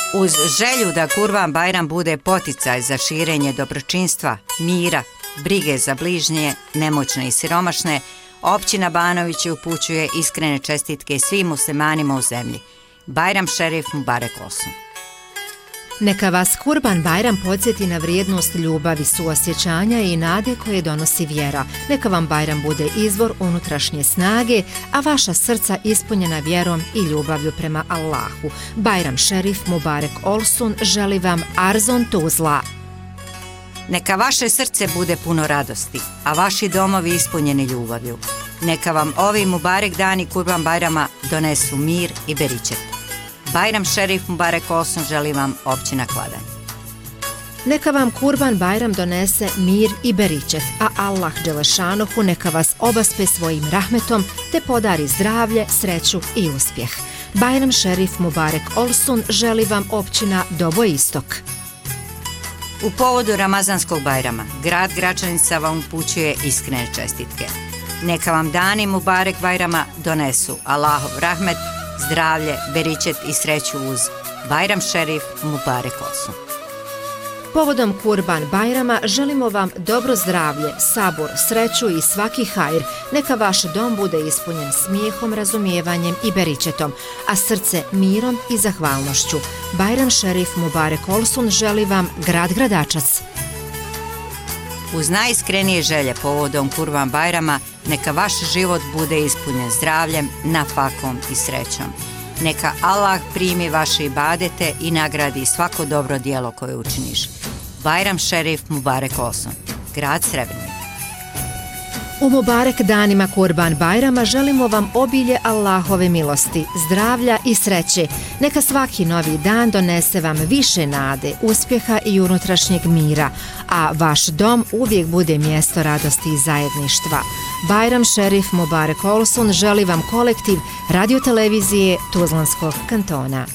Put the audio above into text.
Uz želju da Kurban Bajram bude poticaj za širenje dobročinstva, mira, brige za bližnje, nemoćne i siromašne, općina Banovići upućuje iskrene čestitke svim muslimanima u zemlji. Bajram Šerif Mubarek Olsun. Neka vas Kurban Bajram podsjeti na vrijednost ljubavi, suosjećanja i nade koje donosi vjera. Neka vam Bajram bude izvor unutrašnje snage, a vaša srca ispunjena vjerom i ljubavlju prema Allahu. Bajram Šerif Mubarek Olsun želi vam Arzon Tuzla. Neka vaše srce bude puno radosti, a vaši domovi ispunjeni ljubavlju. Neka vam ovi Mubarek dani Kurban Bajrama donesu mir i beričet. Bajram Šerif Mubarek Olsun želi vam općina Kladanj. Neka vam Kurban Bajram donese mir i beričet, a Allah Đelešanohu neka vas obaspe svojim rahmetom te podari zdravlje, sreću i uspjeh. Bajram Šerif Mubarek Olsun želi vam općina Doboj Istok. U povodu Ramazanskog Bajrama, grad Gračanica vam upućuje iskrene čestitke. Neka vam dani Mubarek Bajrama donesu Allahov rahmet, zdravlje, beričet i sreću uz Bajram Šerif Mubarek Olsun. Povodom Kurban Bajrama želimo vam dobro zdravlje, sabor, sreću i svaki hajr. Neka vaš dom bude ispunjen smijehom, razumijevanjem i beričetom, a srce mirom i zahvalnošću. Bajram Šerif Mubarek Olsun želi vam grad Gradačac. Uz najiskrenije želje povodom Kurban Bajrama neka vaš život bude ispunjen zdravljem, nafakom i srećom. Neka Allah primi vaše ibadete i nagradi svako dobro djelo koje učiniš. Bajram Šerif Mubarek Olsun, grad Srebrnik. U Mubarek danima Kurban Bajrama želimo vam obilje Allahove milosti, zdravlja i sreće. Neka svaki novi dan donese vam više nade, uspjeha i unutrašnjeg mira, a vaš dom uvijek bude mjesto radosti i zajedništva. Bajram Šerif Mubarek Olsun želi vam kolektiv radiotelevizije Tuzlanskog kantona.